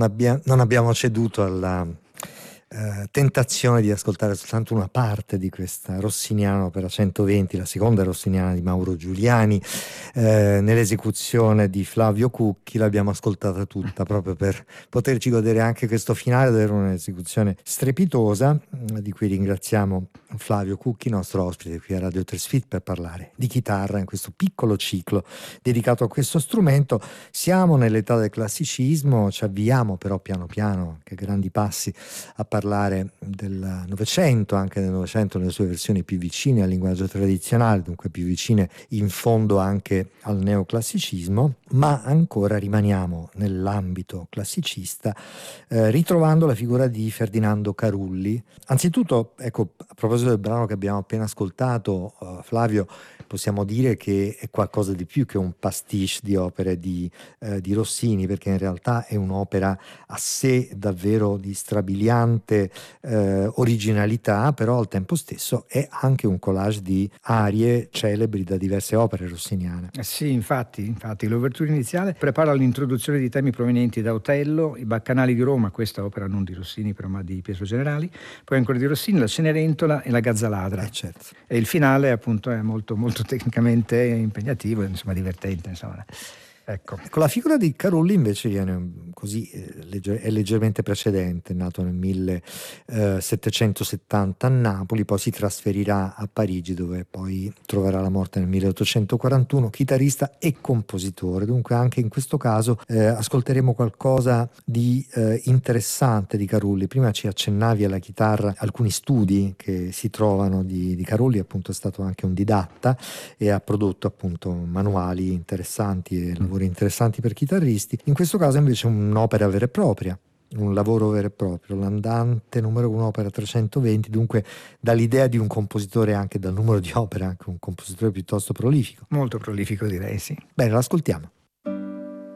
non abbiamo ceduto alla tentazione di ascoltare soltanto una parte di questa Rossiniana opera 120, la seconda Rossiniana di Mauro Giuliani, nell'esecuzione di Flavio Cucchi. L'abbiamo ascoltata tutta proprio per poterci godere anche questo finale, ed era un'esecuzione strepitosa, di cui ringraziamo Flavio Cucchi, nostro ospite qui a Radio Tresfit, per parlare di chitarra in questo piccolo ciclo dedicato a questo strumento. Siamo nell'età del classicismo, ci avviamo però piano piano, che grandi passi, a parlare del Novecento, anche del Novecento nelle sue versioni più vicine al linguaggio tradizionale, dunque più vicine in fondo anche al neoclassicismo, ma ancora rimaniamo nell'ambito classicista, ritrovando la figura di Ferdinando Carulli. Anzitutto, ecco, a proposito del brano che abbiamo appena ascoltato, Flavio, possiamo dire che è qualcosa di più che un pastiche di opere di Rossini, perché in realtà è un'opera a sé davvero di strabiliante originalità, però al tempo stesso è anche un collage di arie celebri da diverse opere rossiniane. Sì, infatti l'ouverture iniziale prepara l'introduzione di temi provenienti da Otello, i Baccanali di Roma, questa opera non di Rossini però ma di Pietro Generali, poi ancora di Rossini, la Cenerentola e la Gazzaladra. Certo. E il finale appunto è molto, molto tecnicamente impegnativo, insomma divertente, insomma. Ecco, la figura di Carulli invece viene così, è leggermente precedente, nato nel 1770 a Napoli, poi si trasferirà a Parigi dove poi troverà la morte nel 1841, chitarrista e compositore. Dunque anche in questo caso ascolteremo qualcosa di interessante di Carulli. Prima ci accennavi alla chitarra, alcuni studi che si trovano di Carulli, appunto è stato anche un didatta e ha prodotto appunto manuali interessanti e lavori interessanti per chitarristi. In questo caso invece un'opera vera e propria, un lavoro vero e proprio, l'Andante numero 1 opera 320, dunque dall'idea di un compositore, anche dal numero di opere, anche un compositore piuttosto prolifico. Molto prolifico direi, sì. Bene, l'ascoltiamo.